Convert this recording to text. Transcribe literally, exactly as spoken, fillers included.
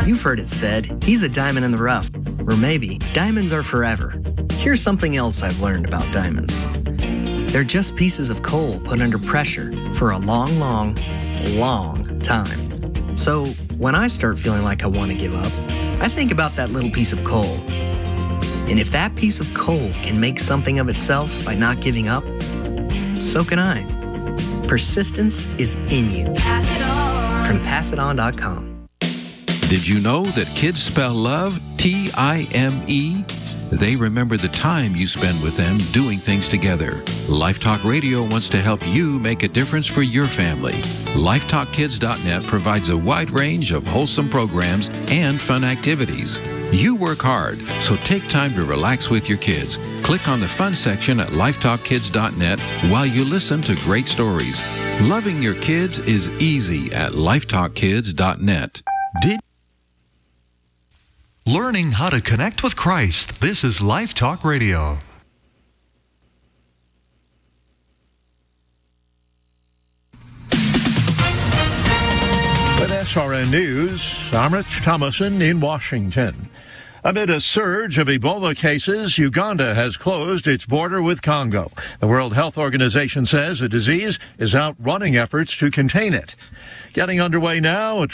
You've heard it said, he's a diamond in the rough. Or maybe, diamonds are forever. Here's something else I've learned about diamonds. They're just pieces of coal put under pressure for a long, long, long time. So when I start feeling like I want to give up, I think about that little piece of coal. And if that piece of coal can make something of itself by not giving up, so can I. Persistence is in you. Pass it on. From pass it on dot com. Did you know that kids spell love T I M E? They remember the time you spend with them doing things together. Life Talk Radio wants to help you make a difference for your family. life talk kids dot net provides a wide range of wholesome programs and fun activities. You work hard, so take time to relax with your kids. Click on the fun section at life talk kids dot net while you listen to great stories. Loving your kids is easy at life talk kids dot net. Did Learning how to connect with Christ. This is Life Talk Radio. With S R N News, I'm Rich Thomason in Washington. Amid a surge of Ebola cases, Uganda has closed its border with Congo. The World Health Organization says the disease is outrunning efforts to contain it. Getting underway now, a